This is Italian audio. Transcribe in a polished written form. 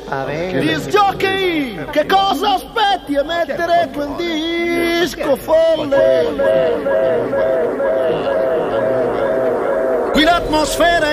Disc jockey, che cosa aspetti a mettere quel disco folle? Qui l'atmosfera